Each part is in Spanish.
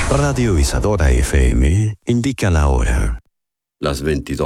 Radio Isadora FM indica la hora. Las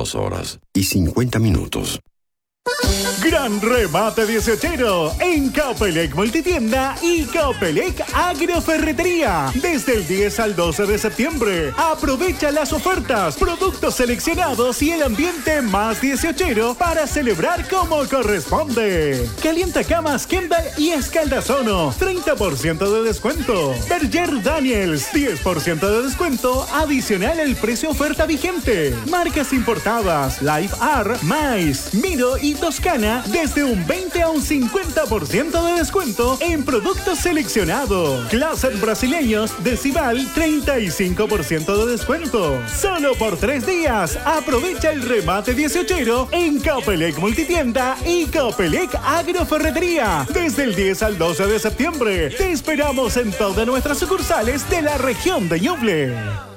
22:50. Gran remate 18 en Copelec Multitienda y Copelec Agroferretería. Desde el 10 al 12 de septiembre. Aprovecha las ofertas, productos seleccionados y el ambiente más 18 para celebrar como corresponde. Calientacamas Kendall y Escaldazono, 30% de descuento. Berger Daniels, 10% de descuento adicional al precio oferta vigente. Marcas importadas, Life R, Mais, Miro y Toscana, desde un 20 a un 50% de descuento en productos seleccionados. Closet brasileños de Cival, 35% de descuento. Solo por 3 días. Aprovecha el remate 18 en Copelec Multitienda y Copelec Agroferretería. Desde el 10 al 12 de septiembre. Te esperamos en todas nuestras sucursales de la región de Ñuble.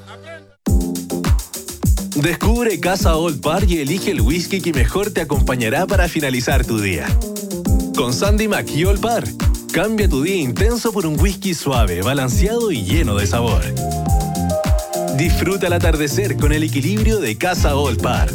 Descubre Casa Old Par y elige el whisky que mejor te acompañará para finalizar tu día. Con Sandy Mac y Old Par, cambia tu día intenso por un whisky suave, balanceado y lleno de sabor. Disfruta el atardecer con el equilibrio de Casa Old Par.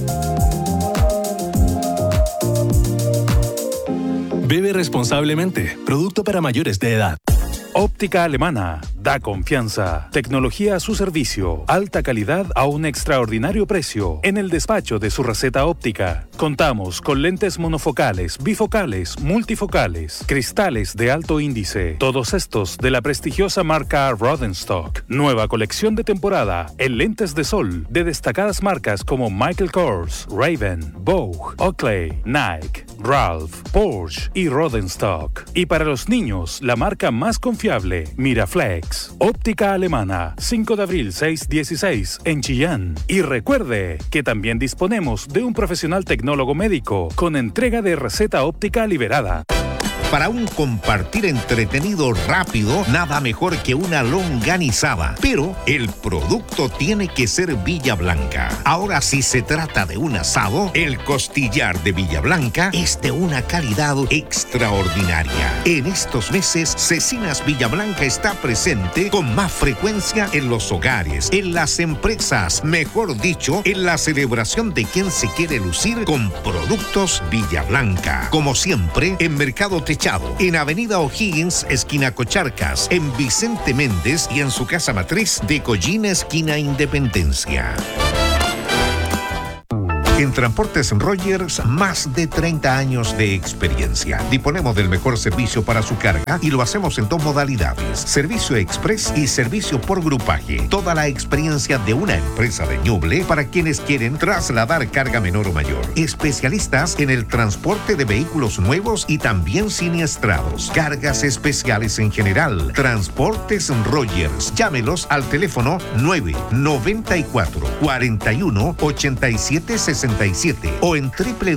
Bebe responsablemente. Producto para mayores de edad. Óptica Alemana. Da confianza. Tecnología a su servicio. Alta calidad a un extraordinario precio. En el despacho de su receta óptica. Contamos con lentes monofocales, bifocales, multifocales, cristales de alto índice. Todos estos de la prestigiosa marca Rodenstock. Nueva colección de temporada en lentes de sol de destacadas marcas como Michael Kors, Ray-Ban, Vogue, Oakley, Nike, Ralph, Porsche y Rodenstock. Y para los niños, la marca más confiable, Miraflex. Óptica Alemana, 5 de abril 616 en Chillán. Y recuerde que también disponemos de un profesional tecnólogo médico con entrega de receta óptica liberada. Para un compartir entretenido rápido, nada mejor que una longanizada. Pero el producto tiene que ser Villa Blanca. Ahora, si se trata de un asado, el costillar de Villa Blanca es de una calidad extraordinaria. En estos meses, Cecinas Villa Blanca está presente con más frecuencia en los hogares, en las empresas, mejor dicho, en la celebración de quien se quiere lucir con productos Villa Blanca. Como siempre, en Mercado Techado, en Avenida O'Higgins, esquina Cocharcas, en Vicente Méndez y en su casa matriz de Collín, esquina Independencia. En Transportes Rogers, más de 30 años de experiencia. Disponemos del mejor servicio para su carga y lo hacemos en 2 modalidades: servicio express y servicio por grupaje. Toda la experiencia de una empresa de Ñuble para quienes quieren trasladar carga menor o mayor. Especialistas en el transporte de vehículos nuevos y también siniestrados. Cargas especiales en general. Transportes Rogers. Llámelos al teléfono 994 41 87 67 o en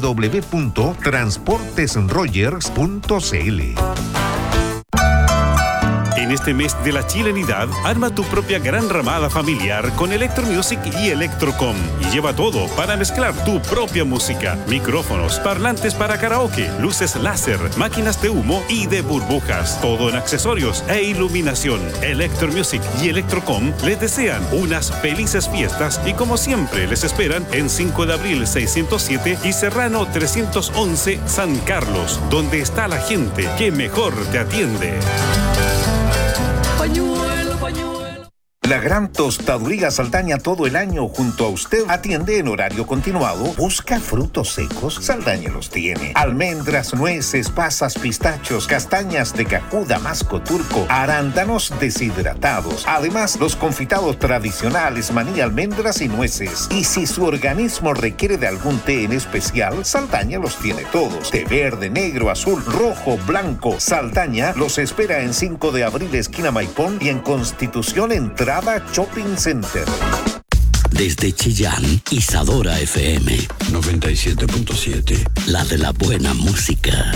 www.transportesrogers.cl. En este mes de la chilenidad, arma tu propia gran ramada familiar con Electromusic y Electrocom y lleva todo para mezclar tu propia música: micrófonos, parlantes para karaoke, luces láser, máquinas de humo y de burbujas, todo en accesorios e iluminación. Electromusic y Electrocom les desean unas felices fiestas y, como siempre, les esperan en 5 de abril 607 y Serrano 311 San Carlos, donde está la gente que mejor te atiende. Pañuelo, pañuelo. La Gran Tostaduría Saldaña, todo el año junto a usted, atiende en horario continuado. Busca frutos secos, Saldaña los tiene. Almendras, nueces, pasas, pistachos, castañas de cajú, damasco turco, arándanos deshidratados. Además, los confitados tradicionales, maní, almendras y nueces. Y si su organismo requiere de algún té en especial, Saldaña los tiene todos. Té verde, negro, azul, rojo, blanco. Saldaña los espera en 5 de abril, esquina Maipón, y en Constitución, entrada Shopping Center. Desde Chillán, Isadora FM 97.7. La de la buena música.